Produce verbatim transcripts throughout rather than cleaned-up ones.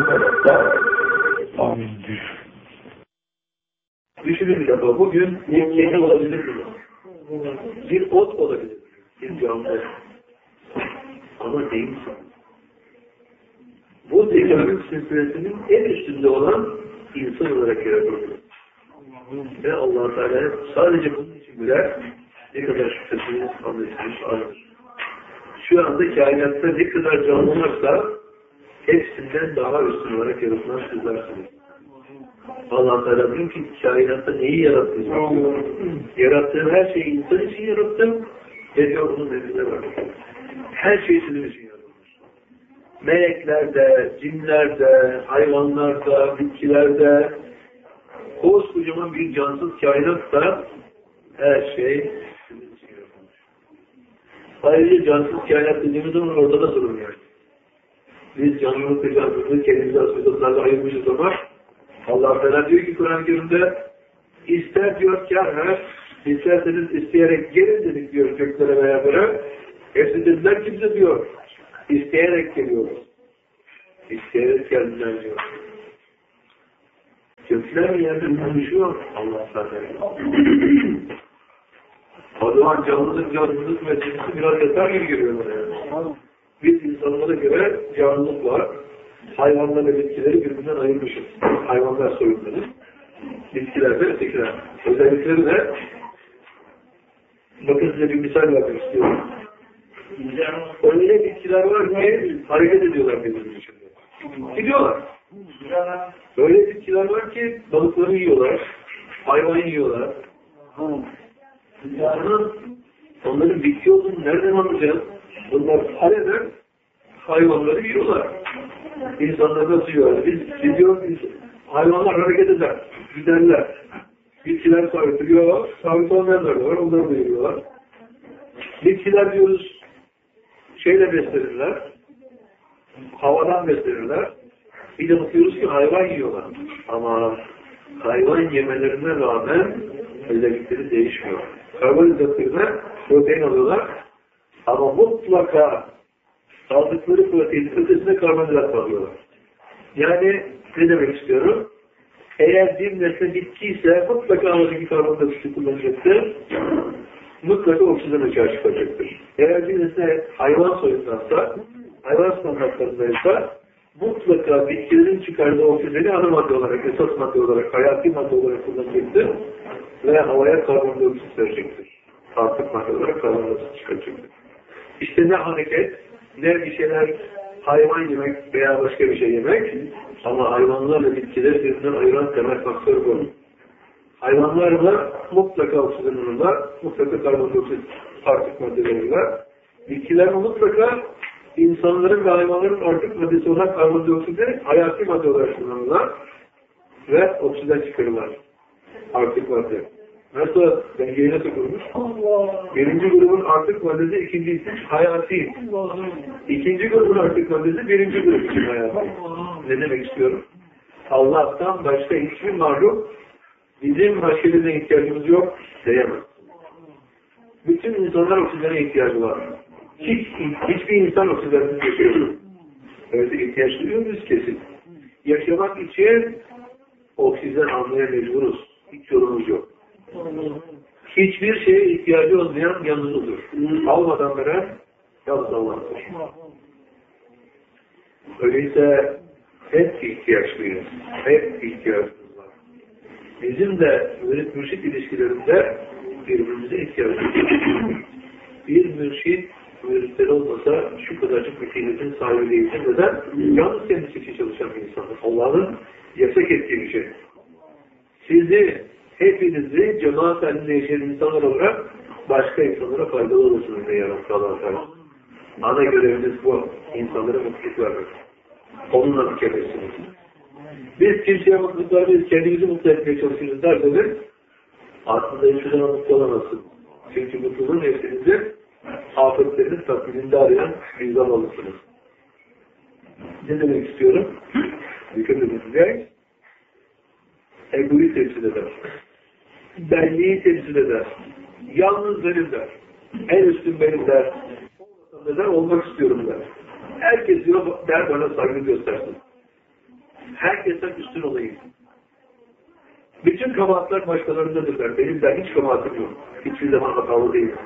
da amindir. Düşünün bir defa, bugün bir kedi olabilir mi? Bir ot olabilir, bir canlı. Ama değil mi? Bu zekanın silsilesinin en üstünde olan insan olarak yaratıldı. Ve Allah-u Teala sadece bunun için bile ne kadar şüphesiniz anlaşılmış andır. Şu anda kainatta ne kadar canlı varsa hepsinden daha üstün olarak yaratılan sizlersiniz. Allah-u Teala diyor ki kainatta neyi yarattınız? Yarattığım her şeyi insan için yarattım ve diyor onun elinde var. Her şey sizin için yaratılmış. Meleklerde, cinlerde, hayvanlarda, bitkilerde, koskocaman bir cansız kainatta her şey sizin için yaratılmış. Ayrıca cansız kainat dediğimiz zaman ortada sorun yani. Biz canlılık ve cansızlığı kendimize asıldıklarla ayırmışız ama Allah-u Teala diyor ki Kur'an-ı Kerim'de ister diyor kârher, isterseniz isteyerek gelin dedik diyor göklere ve yerlere. Hepsi dediler ki bize diyor, isteyerek geliyoruz. İsteyerek geldiler diyor. Gökler yerde konuşuyor Allah-u Teala. O zaman canlılık, canlılık meselesi biraz yeter gibi geliyor bana. Biz insanlara göre canlılık var. Hayvanlar ve bitkileri birbirinden ayırmışız. Hayvanlar soyunları. Bitkiler ve ötekiler. Özellikleri de bakın size bir misal vermek istiyorum. Öyle bitkiler var ki hareket ediyorlar birbirinin içinde. Gidiyorlar. Öyle bitkiler var ki balıkları yiyorlar. Hayvanı yiyorlar. Yani onların bitki olduğunu nereden anlayacağız? Bunlar hareder, hayvanları yiyorlar. İnsanlar nasıl yiyorlar? Biz, biz diyoruz, hayvanlar hareket eder, giderler. Bitkiler sabitliyor, sabit olmayanlar da var, onları da yiyorlar. Bitkiler diyoruz, şeyle beslenirler, havadan beslenirler. Bir de bakıyoruz ki hayvan yiyorlar. Ama hayvan yemelerine rağmen özellikleri değişmiyor. Karbonhidratlarına protein alıyorlar. Ama mutlaka aldıkları proteinin ötesine karbonhidrat alıyorlar. Yani ne demek istiyorum? Eğer bir nesne bitkiyse mutlaka havadaki karbonhidratı kullanacaktır. Mutlaka oksijen açığa çıkacaktır. Eğer bir nesne hayvan soyundansa, hayvan standartlarındaysa mutlaka bitkilerin çıkardığı oksijeni ana madde olarak, esas madde olarak, hayati madde olarak kullanacaktır. Ve havaya karbondioksit verecektir. Artık madde olarak karbondioksit çıkacaktır. İşte ne hareket, ne bir şeyler hayvan yemek veya başka bir şey yemek ama hayvanlarla bitkileri birbirinden ayıran temel faktör bu. Hayvanlarla mutlaka oksijenin var, mutlaka karbondioksit artık maddeleri var. Bitkiler mutlaka insanların ve hayvanların artık maddesi olan karbondioksiti hayati madde olarak kullanırlar ve oksijen çıkarırlar. Artık madde. Nasıl dengeyi nasıl kurmuş? Birinci grubun artık maddesi, ikinci için hayati. İkinci grubun artık maddesi birinci grup için hayati. Ne demek istiyorum? Allah'tan başka hiçbir mahluk bizim başka birine ihtiyacımız yok diyemez. Bütün insanlar oksijene ihtiyacı var. Hiç, hiçbir insan oksijensiz yaşıyor. Öyle ihtiyaç duyuyoruz kesin. Yaşamak için oksijen almaya mecburuz. Hiç yolumuz yok. Hiçbir şeye ihtiyacı olmayan yalnızdır. Almadan veren yalnız Allah'tır. Öyleyse hep ihtiyaçlıyız. Hep ihtiyacımız var. Bizim de mürit-mürşit ilişkilerinde birbirimize ihtiyacımız var. Bir mürşit müritleri olmasa şu kadarcık bir kıymetin sahibi değildir. Neden? Yalnız kendisi için çalışan bir insandır. Allah'ın yasak ettiği bir şey. Sizi, hepinizi cemaat halinde yaşayan insanlar olarak başka insanlara faydalı olursunuz diye yarattı Allah-u Teala. Ana göreviniz bu. İnsanlara mutluluk vermek. Onunla tüketirsiniz. Biz kimseye mutluluk vermeyiz, kendimizi mutlu etmeye çalışırız derseniz aslında hiçbir zaman mutlu olamazsınız. Çünkü mutluluğun hepsinizi afetlerin tatmininde arayan bir zamanlısınız. Ne demek istiyorum? Dikkat edin size. Egoyu temsil eder. Benliği temsil eder. Yalnız benim der. En üstün benim der. Der olmak istiyorum der. Herkes diyor der bana saygı göstersin. Herkesten üstün olayım. Bütün kabahatler başkalarındadırlar. Benim de hiç kabahatim yok. Hiçbir zaman hatalı değilim.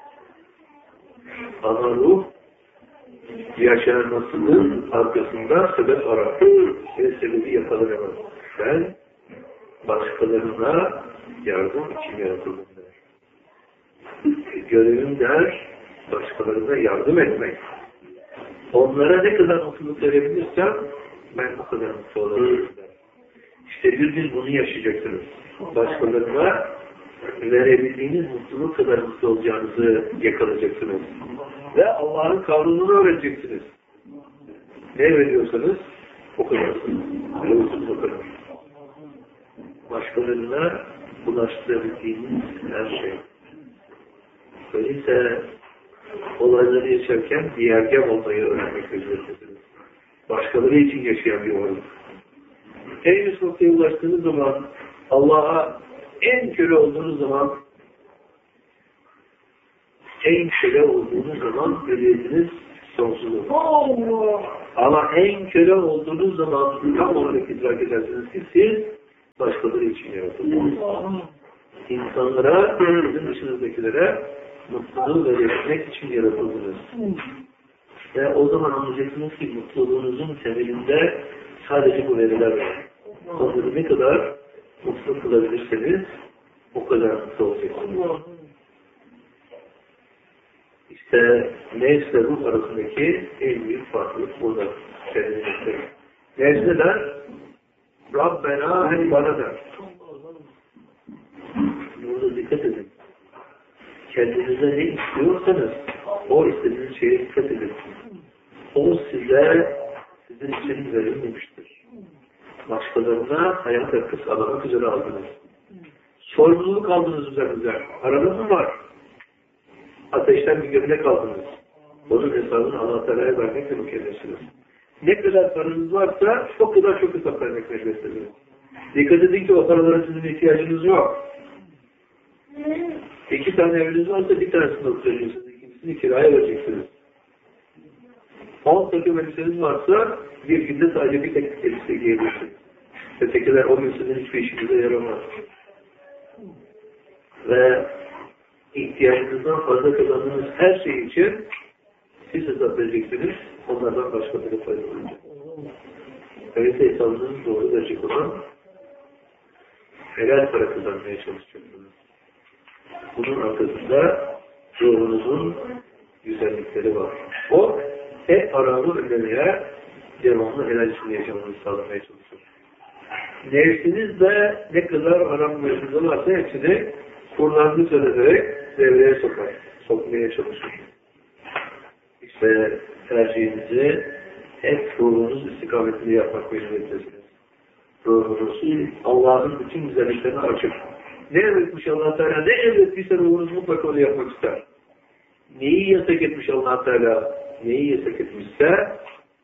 Ama ruh yaşanmasının arkasında sebep arar. Ve sebebi yakalanamaz. Ben başkalarına yardım için yaratıldım der. Görevim der, başkalarına yardım etmek. Onlara ne kadar mutluluk verebilirsem ben o kadar mutlu olurum der. İşte bir gün bunu yaşayacaksınız. Başkalarına verebildiğiniz mutluluk kadar mutlu olacağınızı yakalayacaksınız. Ve Allah'ın kavrulunu öğreneceksiniz. Ne veriyorsanız o kadarsınız. Veriyorsunuz o kadar. Başkalarına ulaştırabildiğiniz her şey. Öyleyse olayları yaşarken diğergem olmayı öğrenmek üzerindesiniz. Başkaları için yaşayan bir varlık. En üst noktaya ulaştığınız zaman, Allah'a en köle olduğunuz zaman, en köle olduğunuz zaman ölüyetiniz sonsuz olur. Ama en köle olduğunuz zaman tam olarak idrak edersiniz ki siz başkaları için yaratıldınız. İnsanlara, sizin dışınızdakilere mutluluğu verebilmek için yaratıldınız. Ve o zaman anlayacaksınız ki mutluluğunuzun temelinde sadece bu veriler var. Onları ne kadar mutlu kılabilirseniz o kadar mutlu olacaksınız. İşte nefsle ruh arasındaki en büyük farklılık burada. Nefs ne der? Rabbena hani bana der. Burada dikkat edin. Kendinize ne istiyorsanız o istediğiniz şeye dikkat edin. O size sizin için verilmemiştir. Başkalarına hayat hakkı sağlamak üzere aldınız. Sorumluluk aldınız üzerinize. Paranız mı var? Ateşten bir gömlek aldınız. Onun hesabını Allah-u Teala'ya vermekle mükellefsiniz. Ne kadar paranız varsa o kadar çok hesap vermek mecbursünüz. Dikkat edin ki o paralara sizin ihtiyacınız yok. İki tane eviniz varsa bir tanesini oturacaksınız. İkincisini kiraya vereceksiniz. On takım elbiseniz varsa bir günde sadece bir tek elbise giyebilirsiniz. Ötekiler o gün sizin hiçbir işinize yaramaz. Ve ihtiyacınızdan fazla kazandığınız her şey için siz hesap vereceksiniz. Onlardan başkaları faydalanacak. Öyleyse hesabınızı doğru verecek olan helal para kazanmaya çalışacaksınız. Bunun arkasında ruhunuzun güzellikleri var. O hep haramı önlemeye, devamlı helal içinde yaşamanızı sağlamaya çalışır. Nefsiniz de ne kadar haram mevzuda varsa hepsini kurlarını söyleyerek devreye sokar, sokmaya çalışır. İşte tercihinizi hep ruhunuz istikametini yapmak mecburiyetesiniz. Ruhunuz Allah'ın bütün güzelliklerini açık. Ne emretmiş Allah-u Teala? Ne emrettiyse ruhunuz mutlaka onu yapmak ister. Neyi yasak etmiş Allah-u Teala? Neyi yasak etmişse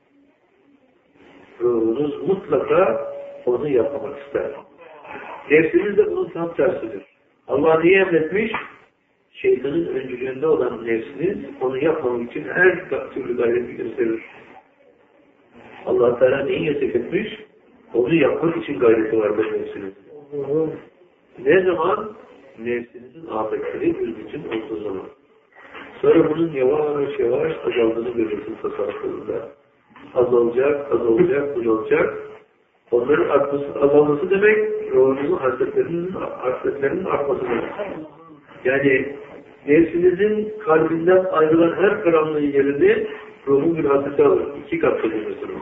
ruhunuz mutlaka onu yapmak ister. Nefsiniz de bunun tam tersidir. Allah neyi emretmiş? Şeytanın öncülüğünde olan nefsiniz onu yapmamak için her türlü gayreti gösterir. Allah-u Teala neyi yasak etmiş? Onu yapmak için gayreti var bu nefsiniz. Ne zaman? Nefsinizin afetleri bir bütün olduğu zaman. Sonra bunun yavaş yavaş azaldığını görürsün tasarruflarında. Azalacak, azalacak, azalacak. Onların artması, azalması demek, ruhunuzun hasretlerinin, hasretlerinin artması demek. Yani nefsinizin kalbinden ayrılan her karanlığın yerini ruhun bir hasreti alır. İki kat kazanırsınız.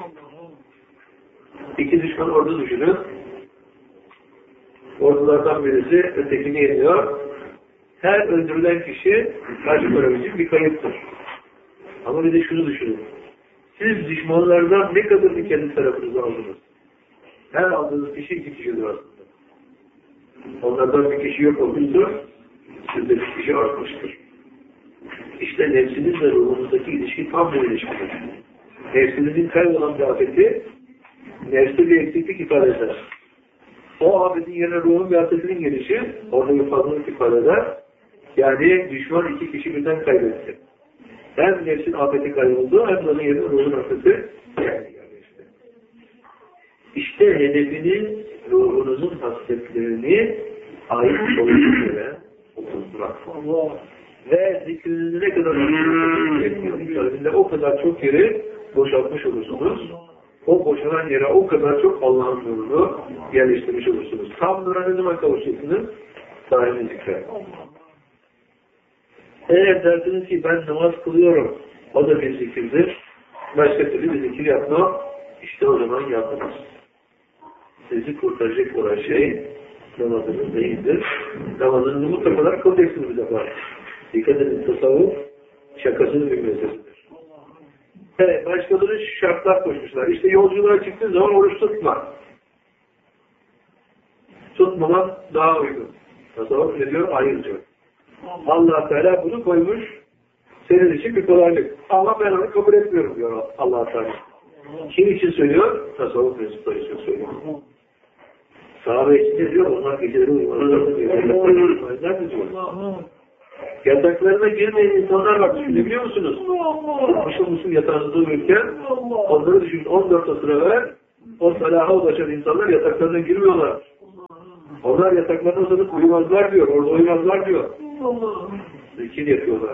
İki düşman ordu düşünün. Ordulardan birisi ötekini yeniyor. Her öldürülen kişi karşı taraf için bir kayıptır. Ama bir de şunu düşünün. Siz düşmanlardan ne kadarını kendi tarafınıza aldınız? Her aldığınız kişi iki kişidir aslında. Onlardan bir kişi yok olmuştur. Sizde bir kişi artmıştır. İşte nefsinizle ruhunuzdaki ilişki tam bir ilişkidir. Nefsinizin kaybolan bir afeti nefsi bir eksiklik ifade eder. O afetin yerine ruhun bir afetinin gelişi orada bir fazlalık ifade eder. Yani düşman iki kişi birden kaybetti. Hem nefsin afeti kayboldu hem de onun yerine ruhun afeti geldi. İşte hedefiniz ruhunuzun hasletlerini ait olduğu yere oturtmak. Ve zikrinizi ne kadar kalbinde o kadar çok yeri boşaltmış olursunuz. O boşalan yere o kadar çok Allah'ın nurunu yerleştirmiş olursunuz. Tam nura ne zaman kavuşacaksınız? Daimi zikre. Eğer dersiniz ki ben namaz kılıyorum, o da bir zikirdir. Başka türlü bir zikir yapma, işte o zaman yapınız. Sizi kurtaracak olan şey namazınız değildir. Namazınızı mutlaka kılacaksınız bir defa. Dikkat edin, tasavvuf şakasız bir meselesidir. Evet, başkaları şartlar koşmuşlar. İşte yolculuğa çıktığın zaman oruç tutma. Tutmamak daha uygun. Tasavvuf ne diyor? Hayır diyor. Allah Teala bunu koymuş. Senin için bir kolaylık. Ama ben onu kabul etmiyorum diyor Allah Teala. Kim için söylüyor? Tasavvuf mensupları için söylüyor. Sahabe için ne diyor? Onlar geceleri uyumalı diyor. Yataklarına girmeyen insanlar var. Düşünebiliyor musunuz? Mışıl mışıl yatağınızda uyurken onları düşünün. on dört asır evvel o salaha ulaşan insanlar yataklarına girmiyorlar. Onlar yataklarına uzanıp uyumazlar diyor. Orada uyumazlar diyor. Zikir yapıyorlar.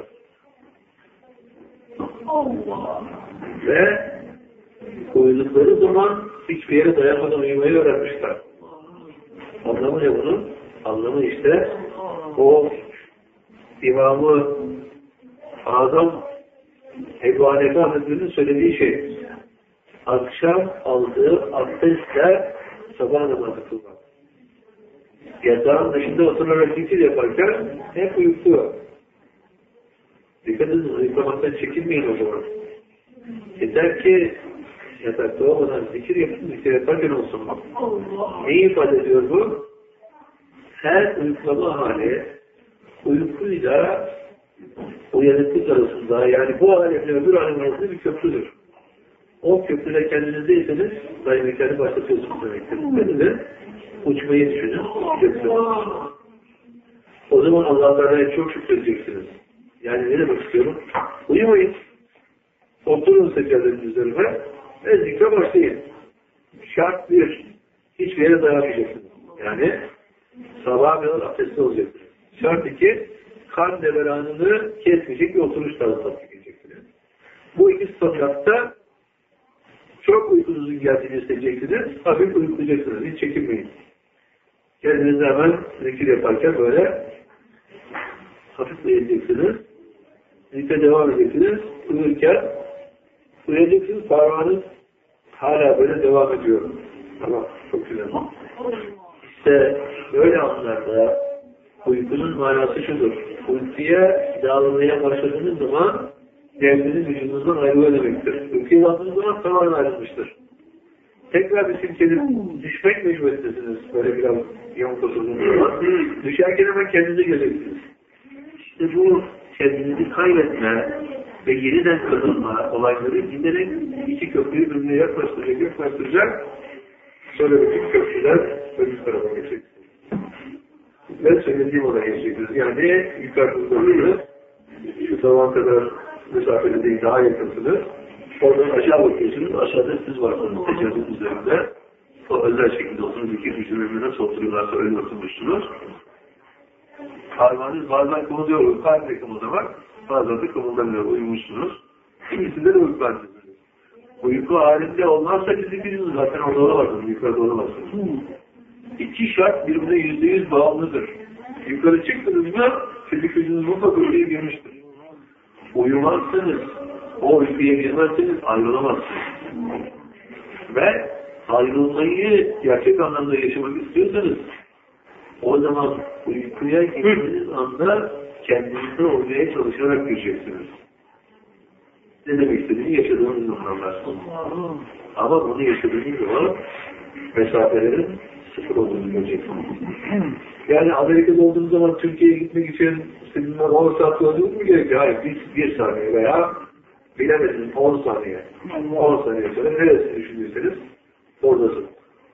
Ve uyudukları zaman hiçbir yere dayanmadan uyumayı öğrenmişler. Anlamı ne bunun? Anlamı işte o İmam-ı Azam Ebu Hanife Hazretleri'nin söylediği şey. Akşam aldığı abdestle sabah namazı kılmak. Yatağın dışında oturarak zikir yaparken hep uyukluyor. Dikkat edin, uyuklamaktan çekinmeyin o zaman. Yeter ki yatakta olmadan zikir yapın, zikir yaparken olsun. Neyi ifade ediyor bu? Her uyuklama hali uykuyla uyanıklık arasında, yani bu alemle öbür alem arasında bir köprüdür. O köprüde kendinizdeyseniz daimlikleri başlatıyorsunuz demektir. Kendinize uçmayı düşünün. Köprü. O zaman Allah Teala'ya çok şükredeceksiniz. Yani ne demek istiyorum? Uyumayın. Oturun seccadenin üzerine ve zikre başlayın. Şart bir. Hiçbir yere dayanmayacaksınız. Yani sabah kadar abdestli olacaksınız. Şart iki. Kan deveranını kesmeyecek bir oturuş tarzı tatbik edeceksiniz. Bu iki standartta çok uykunuzun geldiğini isteyeceksiniz. Hafif uyuklayacaksınız. Hiç çekinmeyin. Kendinizi hemen zikir yaparken böyle hafif uyuyacaksınız. Zikre devam edeceksiniz. Uyurken uyuyacaksınız. Parmağınız hala böyle devam ediyor. Tamam. Çok güzel. İşte böyle anlarda uykunun manası şudur. Uykuya dağılmaya başladığınız zaman nefsiniz vücudunuzdan ayrılıyor demektir. Uykuya daldığınız zaman tamamen ayrılmıştır. Tekrar bir silkelip düşmek mecburiyetindesiniz. Böyle biraz yamuk oturduğunuz zaman. Düşerken hemen kendinize geleceksiniz. İşte bu kendinizi kaybetme ve yeniden kazanma olayları giderek iki köprüyü birbirine yaklaştıracak, yaklaştıracak. Sonra bütün köprüler öbür tarafa geçecek. Ve söylediğim ona geçeceksiniz. Yani yukarıda doğru şu tavan kadar mesafede değil, daha yakınsınız. Oradan aşağı bakıyorsunuz, aşağıda siz varsınız, seçersiniz üzerinde. O özel şekilde oturun, iki üçü nasıl oturuyorlarsa öyle oturmuşsunuz. Parmağınız bazen kımıldıyor, kalple kımıldamak, bazen de kımıldamıyor, uyumuşsunuz. İkisinde de uyku halindesiniz. Uyku halinde olmazsa fiziksiniz, zaten orada olamazsınız, yukarıda olamazsınız. İki şart birbirine yüzde yüz bağımlıdır. Yukarı çıktınız mı, fizik vücudunuz mutlaka uykuya girmiştir. Uyumazsınız, o uykuya girmezseniz ayrılamazsınız. Ve ayrılmayı gerçek anlamda yaşamak istiyorsanız, o zaman uykuya girdiğiniz anda kendinizi olmaya çalışarak gireceksiniz. Ne demek istediğini yaşadığınız zamanlar. Ama bunu yaşadığınız zaman mesafelerin sıfır olduğunu göreceksiniz. Yani Amerika'da olduğunuz zaman Türkiye'ye gitmek için sizin on saat yolculuk mu gerekiyor? Hayır, bir, bir saniye veya bilemediniz on saniye. on saniye sonra neresini düşünüyorsanız oradasınız.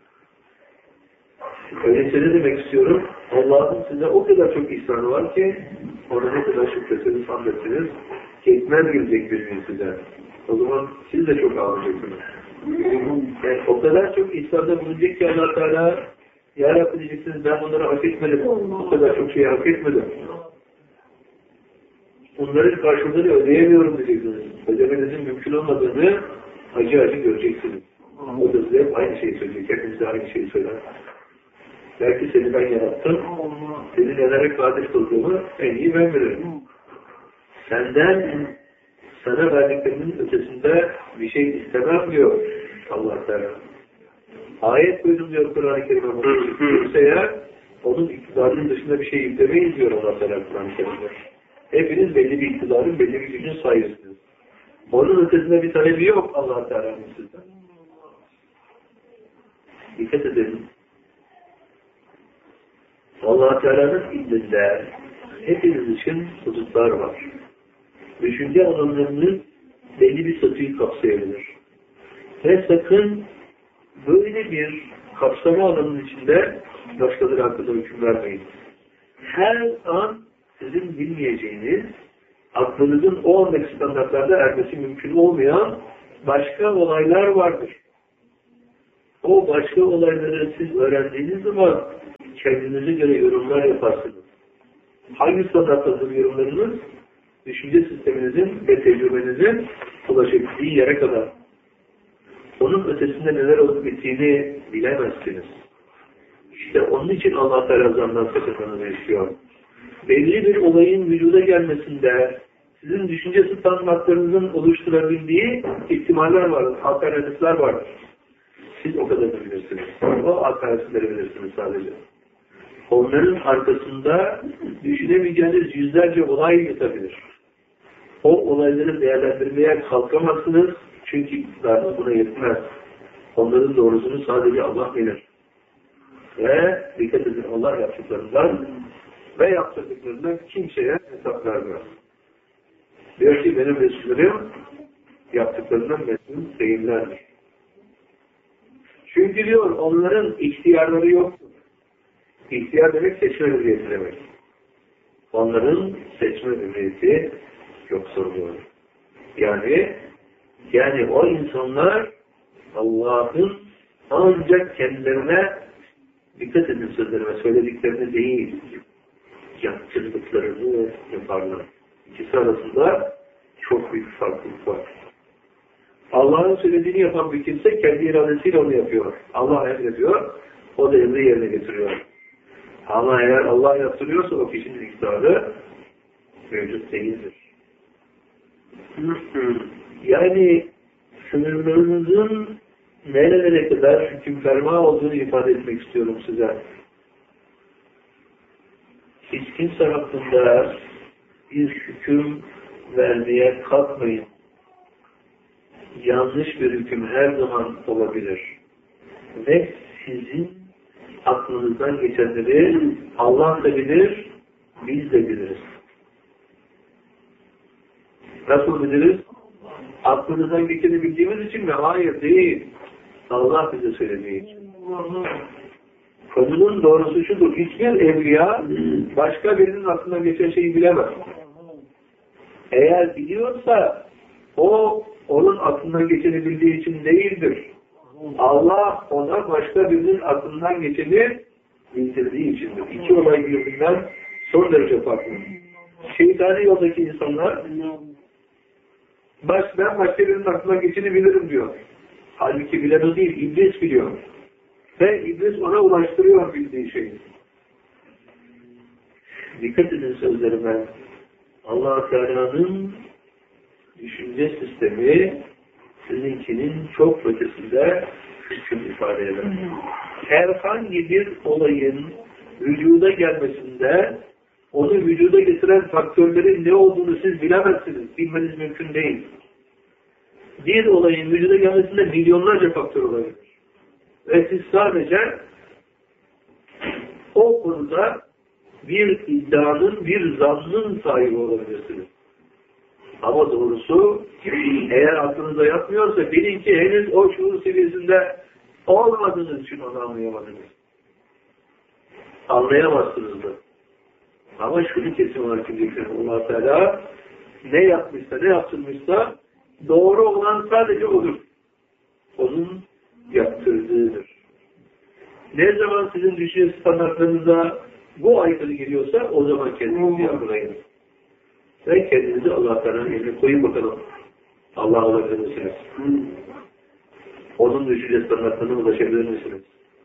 Öyleyse ne demek istiyorum? Allah'ın size o kadar çok ihsanı var ki ona ne kadar şükretseniz, hamletseniz yetmez gelecek bir gün size. O zaman siz de çok ağlayacaksınız. Yani o kadar çok İslam'da bulunacak ki Allah Teala ya Rabbi diyeceksiniz, ben bunları hak etmedim. O kadar çok şeyi hak etmedim. Bunların karşılığını ödeyemiyorum diyeceksiniz. Ödemenizin mümkün olmadığını acı acı göreceksiniz. O da size hep aynı şeyi söyleyecek. Hepinize aynı şeyi söyler. Belki seni ben yarattım. Seni nelere kadir kıldığımı en iyi ben bilirim. Senden sana verdiklerimin ötesinde bir şey istemem diyor Allah Teala. Ayet koydum diyor Kur'an-ı Kerim'e. Kimseye onun iktidarının dışında bir şey yüklemeyiz diyor Allah Teala Kur'an-ı Kerim'de. Hepiniz belli bir iktidarın, belli bir gücün sahibisiniz. Onun ötesinde bir talebi yok Allah Teala'nın sizden. Dikkat edelim. Allah Teala'nın indinde hepiniz için hudutlar var. Düşünce alanlarının belli bir statüyü kapsayabilir. Ve sakın böyle bir kapsama alanının içinde başkaları hakkında hüküm vermeyin. Her an sizin bilmeyeceğiniz, aklınızın o andaki standartlarda ermesi mümkün olmayan başka olaylar vardır. O başka olayları siz öğrendiğiniz zaman kendinize göre yorumlar yaparsınız. Hangi standarttadır yorumlarınız? Düşünce sisteminizin ve tecrübenizin ulaşabildiği yere kadar. Onun ötesinde neler olup bittiğini bilemezsiniz. İşte onun için Allah Teala'dan sakınmanızı istiyor. Belli bir olayın vücuda gelmesinde sizin düşünce standartlarınızın oluşturabildiği ihtimaller vardır, alternatifler vardır. Siz o kadarını bilirsiniz. O alternatifleri bilirsiniz sadece. Onların arkasında düşünemeyeceğiniz yüzlerce olay yatabilir. O olayları değerlendirmeye kalkamazsınız. Çünkü iktidarınız buna yetmez. Onların doğrusunu sadece Allah bilir. Ve dikkat edin, Allah yaptıklarından ve yaptıklarından kimseye hesap vermez. Diyor ki benim Resulüm yaptıklarından mesul değillerdir. Çünkü diyor onların ihtiyarları yoktur. İhtiyar demek seçme hürriyeti demek. Onların seçme hürriyeti yoktur diyor. Yani yani o insanlar Allah'ın ancak kendilerine dikkat edin sözlerime, söylediklerini değil, yaptırdıklarını yaparlar. İkisi arasında çok büyük farklılık var. Allah'ın söylediğini yapan bir kimse kendi iradesiyle onu yapıyor. Allah emrediyor, o da emri yerine getiriyor. Ama eğer Allah yaptırıyorsa o kişinin iktidarı mevcut değildir. Yani sınırlarınızın nerelere kadar hüküm ferma olduğunu ifade etmek istiyorum size. Hiç kimse hakkında bir hüküm vermeye kalkmayın. Yanlış bir hüküm her zaman olabilir. Ve sizin aklınızdan geçenleri Allah da bilir, biz de biliriz. Nasıl biliriz? Aklınızdan geçeni bildiğimiz için mi? Hayır değil. Allah bize söylediği için. Konunun doğrusu şudur. Hiçbir evliya başka birinin aklından geçen şeyi bilemez. Eğer biliyorsa o onun aklından geçeni bildiği için değildir. Allah ona başka birinin aklından geçeni bildirdiği içindir. İki olay birbirinden son derece farklı. Şeytani yoldaki insanlar baş, ben başka birinin aklından geçeni bilirim diyor. Halbuki bilen o değil, İblis biliyor. Ve İblis ona ulaştırıyor bildiği şeyi. Dikkat edin sözlerime. Allah Teala'nın düşünce sistemi sizinkinin çok ötesinde hüküm ifade eder. Herhangi bir olayın vücuda gelmesinde onu vücuda getiren faktörlerin ne olduğunu siz bilemezsiniz. Bilmeniz mümkün değil. Bir olayın vücuda gelmesinde milyonlarca faktör olabilir. Ve siz sadece o konuda bir iddianın, bir zannın sahibi olabilirsiniz. Ama doğrusu eğer aklınıza yatmıyorsa bilin ki henüz o şuur seviyesinde olmadığınız için onu anlayamadınız. Anlayamazsınız da. Ama şunu kesin olarak diyeceksiniz. Allah Teala ne yapmışsa, ne yaptırmışsa doğru olan sadece odur. onun yaptırdığıdır. Ne zaman sizin düşünce standartlarınıza bu aykırı geliyorsa o zaman kendinizi yargılayın. Ve kendinizi Allah Teala'nın eline koyun bakalım. Allah olabilir misiniz? Onun düşünce standartlarına ulaşabilir misiniz?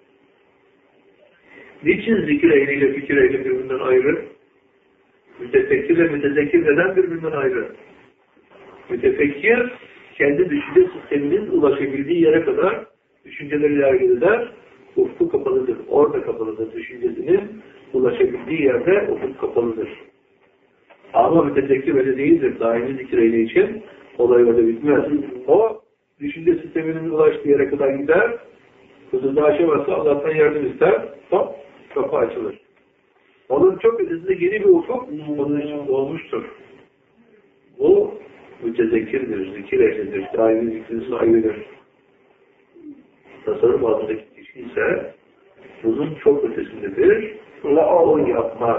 Niçin zikir ehliyle fikir ehli birbirinden ayrı? Mütefekkir ve mütezekir neden birbirinden ayrı? Mütefekkir kendi düşünce sisteminin ulaşabildiği yere kadar düşünceleri hareket eder. Ufku kapalıdır. Orada kapalıdır. Düşüncesinin ulaşabildiği yerde ufuk kapalıdır. Ama mütezekir öyle değildir. Daimi zikir ehli için olay öyle bitmez. O düşünce sisteminin ulaştığı yere kadar gider. Huzurda aşamazsa Allah'tan yardım ister. Hop, kapı açılır. Onun çok ötesinde yeni bir ufuk onun için doğmuştur. Bu mütezekirdir, zikir ehlidir, daimi zikrin sahibidir. Tasarruf altındaki kişi ise bunun çok ötesindedir. O yapmaz.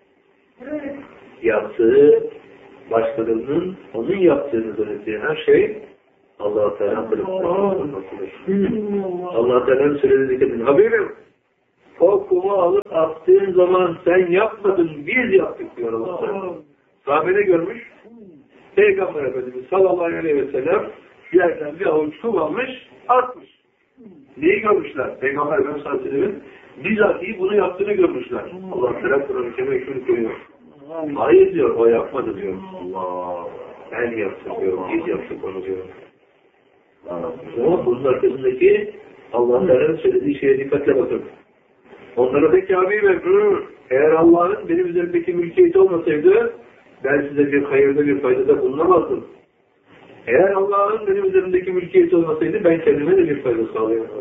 Yaptığı, başkalarının onun yaptığını zannettiği her şey Allah-u Teala tarafından. Allah-u Teala'nın söylediği kadın, Habibim, o kumu alıp attığın zaman sen yapmadın, biz yaptık diyor Allah Teala. Sahabede görmüş, Peygamber Efendimiz sallallahu aleyhi ve sellem yerden bir avuç kum almış, atmış. Neyi görmüşler? Peygamber Efendimiz sallallahu aleyhi ve sellem'in bizatihi bunu yaptığını görmüşler. Allah Teala Kur'an-ı Kerim'e şunu koyuyor. Hayır diyor, o yapmadı diyor. Allah, ben yaptım diyor, biz yaptık onu diyor. Ama bunun arkasındaki Allah Teala'nın söylediği şeye dikkatle bakın. Onlara da Kabe'yi verir. Eğer Allah'ın benim üzerimdeki mülkiyeti olmasaydı ben size bir hayırda bir faydada bulunamazdım. Eğer Allah'ın benim üzerimdeki mülkiyeti olmasaydı ben kendime de bir fayda sağlayamazdım.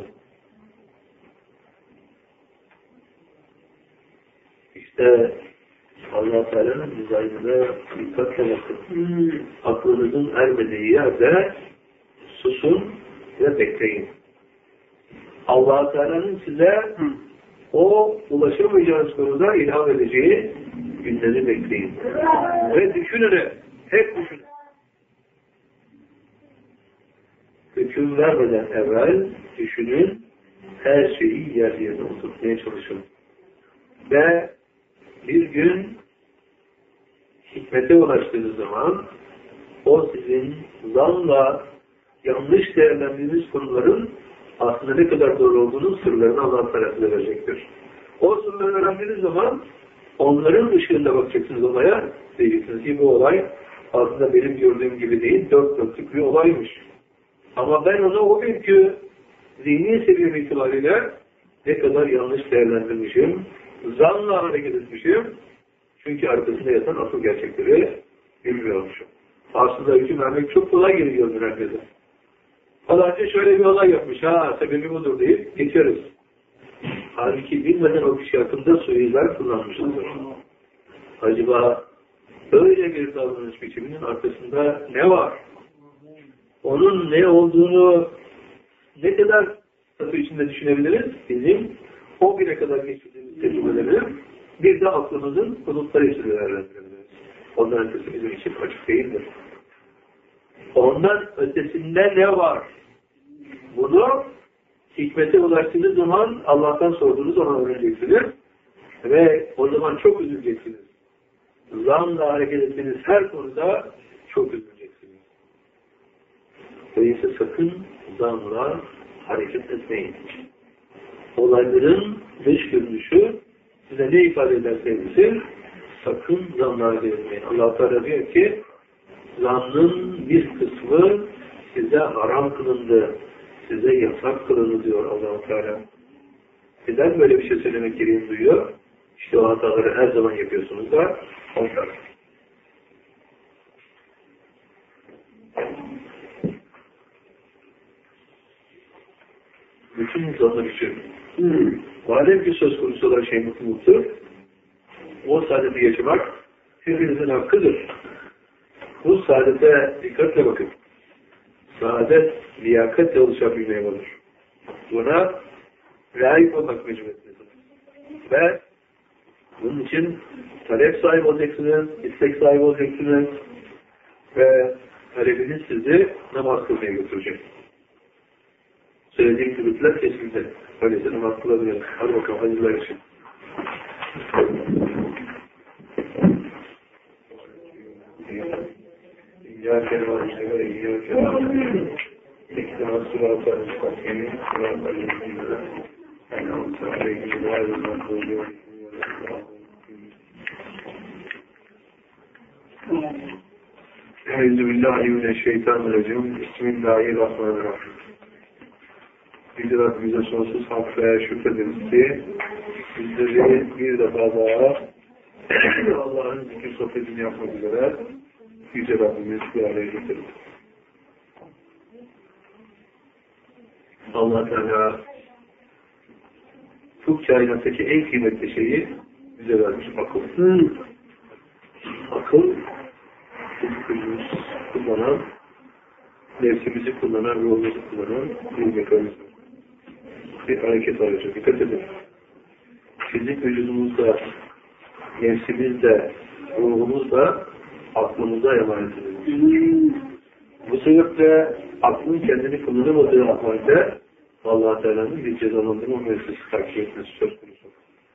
İşte Allah Teala'nın dizaynına dikkatle bakın. Aklınızın ermediği yerde susun ve bekleyin. Allah Teala'nın size o ulaşamayacağınız konuda ilham edeceği günleri bekleyin. Ve düşünün, hep düşünün. Hüküm vermeden evvel düşünün, her şeyi yer yerine oturtmaya çalışın. Ve bir gün hikmete ulaştığınız zaman o sizin zanla yanlış değerlendirdiğiniz konuların aslında ne kadar doğru olduğunun sırlarını Allah tarafına verecektir. O sırları öğrendiğiniz zaman onların ışığında bakacaksınız olaya, diyeceksiniz ki bu olay aslında benim gördüğüm gibi değil, dört dörtlük bir olaymış. Ama ben onu o günkü zihni seviyem itibariyle ne kadar yanlış değerlendirmişim, zanla hareket etmişim, çünkü arkasında yatan asıl gerçekleri bilmiyormuşum. Aslında hüküm vermek çok kolay geliyor herkese. Falanca şöyle bir olay yapmış, ha sebebi budur deyip geçeriz. Halbuki bilmeden o kişi hakkında suizler kullanmışızdır. Acaba böyle bir davranış biçiminin arkasında ne var? Onun ne olduğunu ne kadar satı içinde düşünebiliriz? Bizim o güne kadar geçirdiğimiz tecrübeleri bir de aklımızın bulutları içinde değerlendirebiliriz. Ondan ötesi bizim için açık değildir. Ondan ötesinde ne var? Bunu hikmete ulaştığınız zaman Allah'tan sorduğunuz zaman öğreneceksiniz. Ve o zaman çok üzüleceksiniz. Zanla hareket ettiğiniz her konuda çok üzüleceksiniz. Öyleyse sakın zanla hareket etmeyin. Olayların dış görünüşü size ne ifade ederse etsin, sakın zanla hareket etmeyin. Allah Teala diyor ki, zannın bir kısmı size haram kılındı, size yasak kılındı diyor Allah Teala. Neden böyle bir şey söylemek gereğini duyuyor? İşte o hataları her zaman yapıyorsunuz da onlar. Bütün insanlar için hmm. madem ki söz konusu olan şey mutluluktur, o saadeti yaşamak hepinizin hakkıdır. Bu saadete dikkatle bakın. Saadet, liyakatle oluşabilmeye olur. Buna layık olmak mecburiyetiniz. Ve bunun için talep sahibi olacaksınız, istek sahibi olacaksınız ve talebiniz sizi namaz kılmaya götürecek. söylediğim kılıçlar kesildi. Öyleyse namaz kılabiliriz. Hadi bakalım, hadiler için. İyyâke nâbudu ve iyyâke nestaîn. İhdina sıratal mustakîm, sıratal lezîne en'amte aleyhim gayril mağdûbi Euzubillahimineşşeytanirracim. Bismillahirrahmanirrahim. Yüce Rabbimize sonsuz hak ve şükrederiz ki bizleri bir defa daha Allah'ın zikir sohbetini yapmak üzere Yüce Rabbimiz bir araya getirdi. Allah Teala bu kainattaki en kıymetli şeyi bize vermiş, akıl. Hmm. Akıl, fizikolojimiz kullanan, nefsimizi kullanan, ruhumuzu kullanan bir mekanizma. Bir hareket aracı. Dikkat edin. Fizik vücudumuzda, nefsimizde, ruhumuzda, aklımızda emanet edilir. Bu sebeple aklın kendini kullanamadığı halde Allah Teala'nın bir cezalandırma mevzusu takip etmesi söz konusu.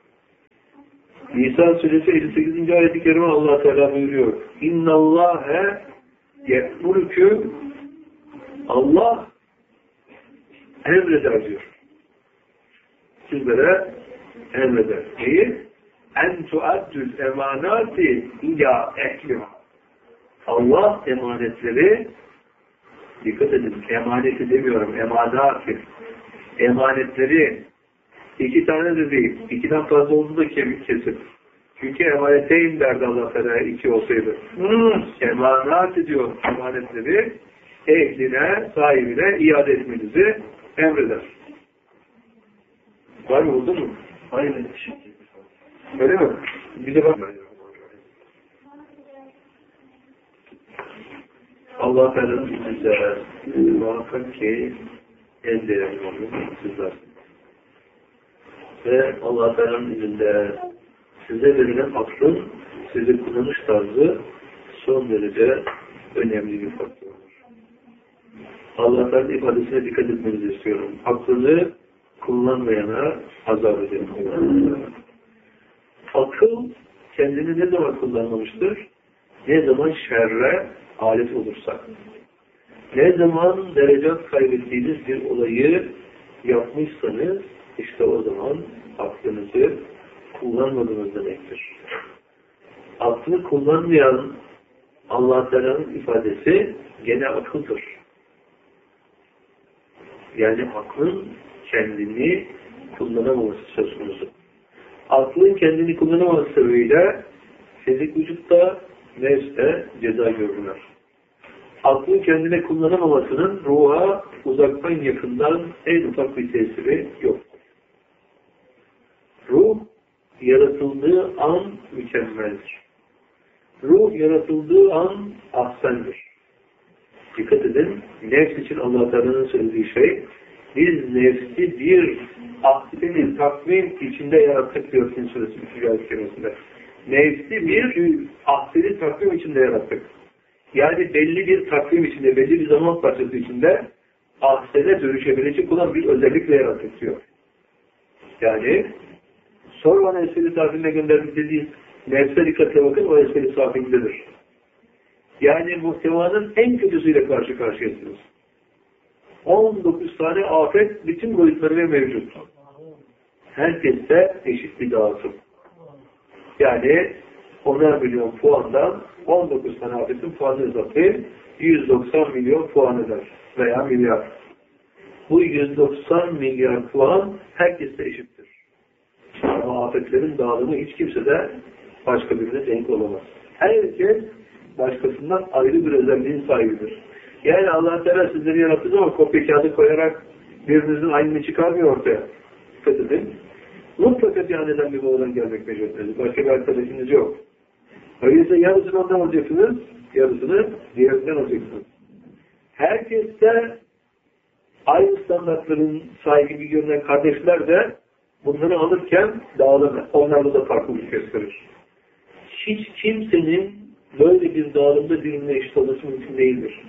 Nisa suresi elli sekizinci ayet-i kerime Allah Teala buyuruyor. İnnallâhe ye'murükü, Allah emreder diyor. Sizlere emreder. Neyi? En tuaddül emanati ila ehliha. Allah emanetleri, dikkat edin, emaneti demiyorum, emanati. Emanetleri iki tane de değil, ikiden fazla oldu da kemik kesip. Çünkü emaneteyn derdi Allah Teala iki olsaydı. Hmm. Emanat diyor, emanetleri ehline, sahibine iade etmenizi emreder. Var mı, oldu mu? Hayır. Öyle mi? Bir de bak. Allah Teala'nın izniyle muhakkak ki en değerli olan sizler. Ve Allah Teala'nın izniyle size verilen aklın sizi kullanış tarzı son derece önemli bir faktörüdür. Allah Teala'nın ifadesine dikkat etmenizi istiyorum. Aklını kullanmayana azap edelim. Akıl kendini ne zaman kullanmamıştır? Ne zaman şerre alet olursa. Ne zaman derecat kaybettiğiniz bir olayı yapmışsanız işte o zaman aklınızı kullanmadığınız demektir. Aklını kullanmayan Allah Teala'nın ifadesi gene akıldır. Yani aklın kendini kullanamaması söz konusu. Aklın kendini kullanamaması sebebiyle fizik vücutta, nefste ceza görürler. Aklın kendine kullanamamasının ruha uzaktan yakından en ufak bir tesiri yoktur. Ruh yaratıldığı an mükemmeldir. Ruh yaratıldığı an ahsendir. Dikkat edin, nefs için Allah Teala'nın söylediği şey, biz nefsi bir ahseni takvim içinde yarattık diyor Fin suresi üçüncü ayet kerimesinde. Nefsi bir ahseni takvim içinde yarattık. Yani belli bir takvim içinde, belli bir zaman parçası içinde ahsene dönüşebilecek olan bir özellikle yarattık diyor. Yani sonra esferi safiline gönderdik dediği nefse dikkatle bakın, o esferi safilindedir. Yani muhtevanın en kötüsüyle karşı karşıyasınız. on dokuz tane afet bütün boyutlarıyla mevcut. Herkeste eşit bir dağıtım. Yani onar milyon puandan on dokuz tane afetin puanı zaten yüz doksan milyon puan eder veya milyar. Bu yüz doksan milyar puan herkeste eşittir. Ama afetlerin dağılımı hiç kimse de başka birine denk olamaz. Herkes başkasından ayrı bir özelliğin sahibidir. Yani Allah Teala sizleri yarattı ama kopya kağıdı koyarak birinizin aynını çıkarmıyor ortaya. Dikkat edin. Mutlaka cehennemden bir babadan gelmek mecburiyetiniz. Başka bir arkadaşınız yok. Öyleyse yarısını ondan alacaksınız, yarısını diğerinden alacaksınız. Herkes de aynı standartların sahibi görünen kardeşler de bunları alırken dağılımı, onlarla da farklılık gösterir. Hiç kimsenin böyle bir dağılımda birbirine eşit olması mümkün değildir.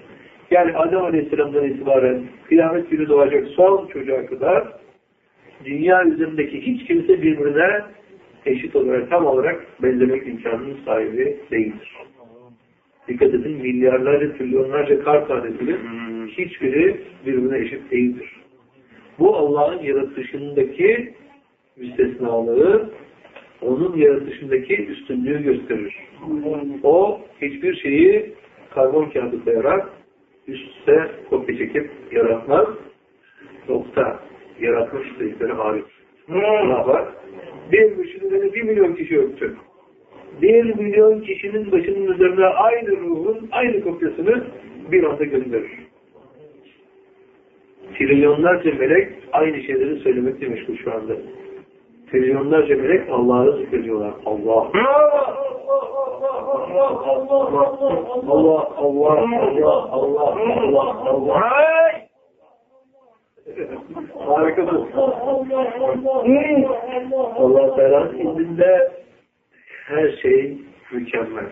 Yani Adem Aleyhisselam'dan itibaren kıyamet günü doğacak son çocuğa kadar dünya üzerindeki hiç kimse birbirine eşit olarak, tam olarak benzemek imkanının sahibi değildir. Dikkat edin, milyarlarca, trilyonlarca kar tanesinin hiçbiri birbirine eşit değildir. Bu Allah'ın yaratışındaki müstesnalığı, onun yaratışındaki üstünlüğü gösterir. O hiçbir şeyi karbon kağıdı koyarak üstte kopya çekip yaratmaz. Nokta. Yaratmış istedikleri hariç. Ne var? Bir müşrikleri bir milyon kişi öptü. Bir milyon kişinin başının üzerine aynı ruhun aynı kopyasını bir anda gönderir. Trilyonlarca melek aynı şeyleri söylemekle meşgul şu anda. Trilyonlarca melek Allah'ı zikrediyorlar. Allah. Allah, Allah, Allah, Allah, Allah, Allah, Allah. Harika bu. Allah Teala'nın indinde her şey mükemmel.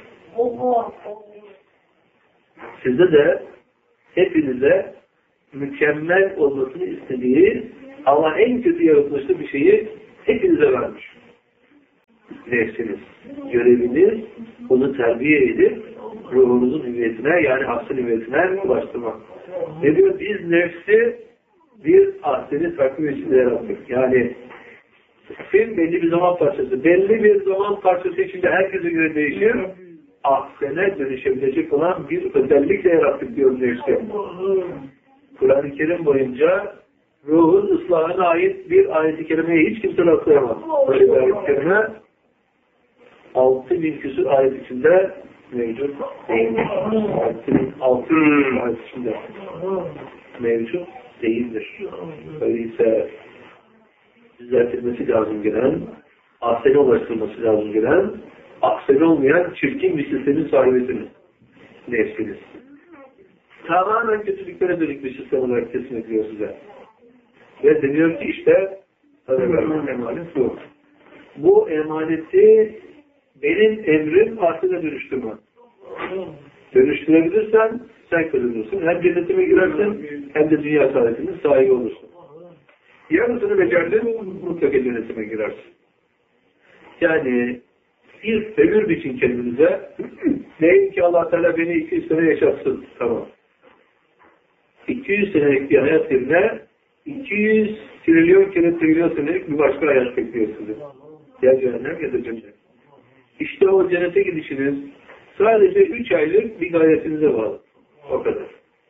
Size de hepinize mükemmel olmasını istediği ama en kötü yaratılışlı bir şeyi hepinize vermiş. Nefsiniz. Göreviniz onu terbiye edip ruhunuzun hüviyetine, yani asıl hüviyetine ulaştırmak. Ne diyor? Biz nefsi bir ahseni takvim içinde yarattık. Yani film belli bir zaman parçası. Belli bir zaman parçası içinde herkese göre değişir. Ahsene dönüşebilecek olan bir özellikle yarattık diyor nefsi. Kur'an-ı Kerim boyunca ruhun ıslahına ait bir ayet-i kerimeye hiç kimse rastlayamaz. Böyle bir ayet-i kerime altı bin küsur ayet içinde mevcut değildir. altı bin ayet içinde mevcut değildir. Öyleyse düzeltilmesi lazım gelen, ahsene ulaştırılması lazım gelen, ahsene olmayan çirkin bir sistemin sahibisiniz. Nefsiniz. Tamamen kötülüklere dönük bir sistem olarak teslim ediliyor size. Ve deniyor ki işte Allah'ın emanet bu. Bu emaneti benim emrim artına dönüştürme. Dönüştürebilirsen sen kazanırsın. Hem cennetime girersin hem de dünya saadetinin sahibi olursun. Yarısını becerdin mutlaka cennetime girersin. Yani bir ömür biçin kendinize. Deyin ki Allah Teala beni iki yüz sene yaşatsın. Tamam. iki yüz senelik bir hayat yerine iki yüz trilyon kere trilyon senelik bir başka hayat bekliyor sizi. Ya cehennem ya da cennet. İşte o cennete gidişiniz sadece üç aylık bir gayretinize bağlı. O kadar.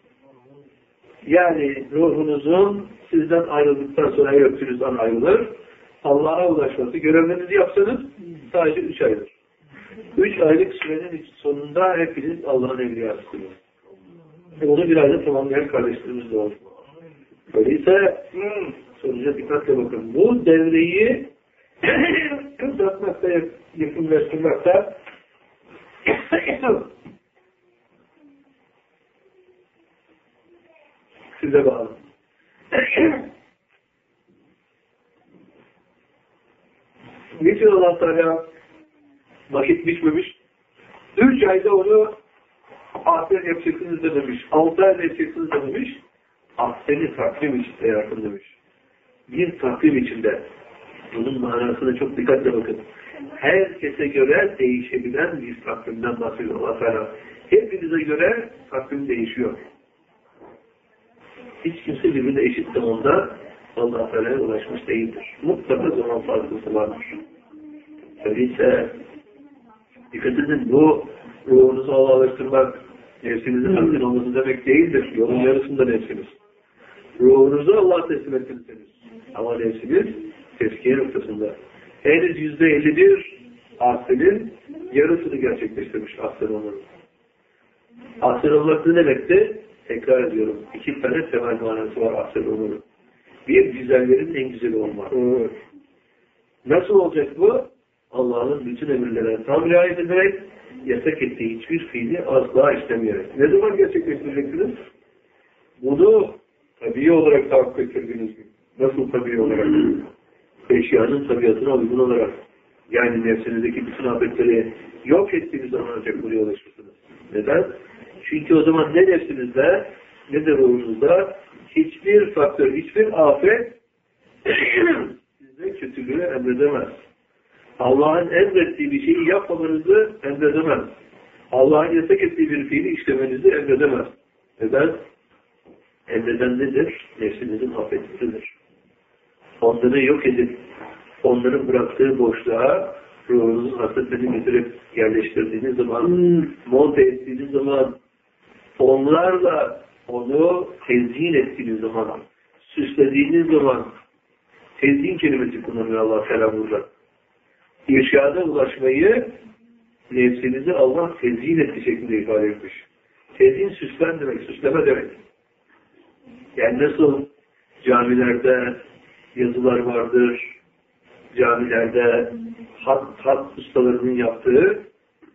Yani ruhunuzun sizden ayrıldıktan sonra öptüğünüzden ayrılır. Allah'a ulaşması, görevlerinizi yapsanız sadece üç aydır. Üç aylık sürenin sonunda hepiniz Allah'ın evliyasısınız. Onu bir ayda tamamlayan kardeşlerimiz de olur. Öyleyse sonuca dikkatle bakın. Bu devreyi uzatmakta, yakınlaştırmakta size bağlı. Niçin Allah Teala vakit bitmemiş? Üç ayda onu ahsen yapacaksınız dememiş. Altı ayda yapacaksınız dememiş. Ahseni takvim içinde yaratın demiş. Bir takvim içinde. Bunun manasına çok dikkatle bakın. Herkese göre değişebilen bir takvimden bahsediyor Allah Teala. Hepinize göre takvim değişiyor. Hiç kimse birbirine eşit zamanda Allah Teala'ya ulaşmış değildir. Mutlaka zaman farklısı vardır. Öyleyse dikkat edin, bu ruhunuzu Allah'a alıştırmak, nefsinizin hakkın olması demek değildir. Yolun yarısında nefsiniz. Ruhunuzu Allah'a teslim ettiniz. Ama nefsiniz tezkiye noktasında. Henüz yüzde elli bir ahsenin yarısını gerçekleştirmiş ahsen olmanın. Ahsen olmak ne demekti? Tekrar ediyorum. İki tane temel manası var ahsen olmanın. Bir, güzellerin en güzeli olmak. Evet. Nasıl olacak bu? Allah'ın bütün emirlerine tam riayet ederek, yasak ettiği hiçbir fiili asla işlemeyerek. Ne zaman gerçekleştireceksiniz? Bunu tabii olarak tahakkuk ettirdiğiniz gibi. Nasıl tabii olarak? Eşyanın tabiatına uygun olarak. Yani nefsinizdeki bütün afetleri yok ettiğiniz zaman ancak buraya ulaşırsınız. Neden? Çünkü o zaman ne nefsinizde ne de ruhunuzda hiçbir faktör, hiçbir afet size kötülüğü emredemez. Allah'ın emrettiği bir şeyi yapmamanızı emredemez. Allah'ın yasak ettiği bir fiili işlemenizi emredemez. Neden? Emreden nedir? Nefsinizin afetisidir. Onları yok edip, onların bıraktığı boşluğa ruhunuzun hasretlerini getirip yerleştirdiğiniz zaman, monte ettiğiniz zaman, onlarla onu tezyin ettiğiniz zaman, süslediğiniz zaman, tezyin kelimesi kullanıyor Allah Teala burada. İrşada ulaşmayı nefsinizi Allah tezyin etti şeklinde ifade etmiş. Tezyin süslen demek, süsleme demek. Yani nasıl camilerde yazılar vardır, camilerde hat, hat ustalarının yaptığı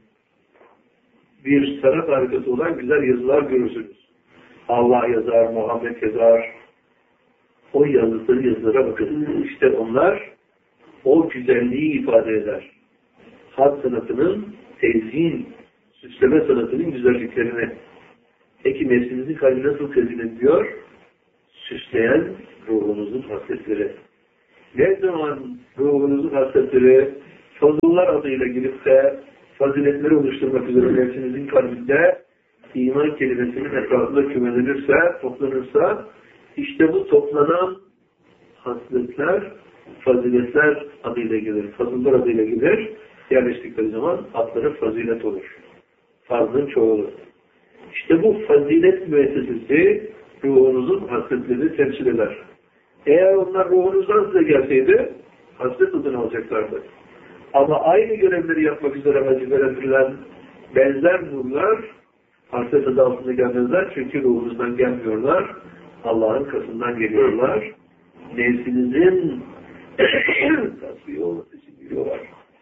bir sanat harikası olan güzel yazılar görürsünüz. Allah yazar, Muhammed yazar. O yazdıkları yazılara bakın. İşte onlar o güzelliği ifade eder. Hat sanatının tezyin, süsleme sanatının güzelliklerini. Peki nefsinizin kalbi nasıl tezyin ediyor? Süsleyen ruhunuzun hasletleri. Ne zaman ruhunuzun hasletleri fazıllar adıyla girip de faziletleri oluşturmak üzere nefsinizin kalbinde iman kelimesinin etrafında kümelenirse, toplanırsa, işte bu toplanan hasletler faziletler adıyla gelir, fazıllar adıyla gelir. Yerleştikleri zaman adları fazilet olur. Fazlın çoğu olur. İşte bu fazilet müessesesi ruhunuzun hasletlerini temsil eder. Eğer onlar ruhunuzdan size gelseydi, haslet adını alacaklardı. Ama aynı görevleri yapmak üzere vazifelendirilen benzer nurlar haslet adı altında gelmezler. Çünkü ruhunuzdan gelmiyorlar. Allah'ın katından geliyorlar. Nefsinizin tasfiye olması için geliyorlar.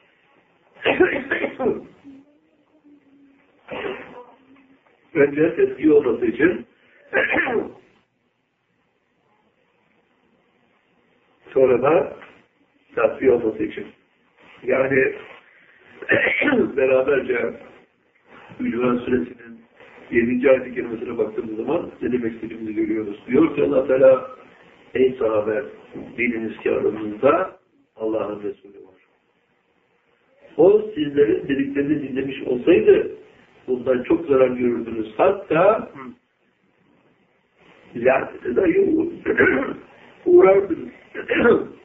Önce tesbih olması için sonra da tasfiye olması için. Yani beraberce Hücran Suresinin yedinci ayet-i kerimesine baktığımız zaman ne demek istediğimizi görüyoruz. Diyor ki Allah Teala, ey sahabe, biliniz ki aranızda Allah'ın Resulü var. O sizlerin dediklerini dinlemiş olsaydı bundan çok zarar görürdünüz. Hatta lanete dahi uğrardınız.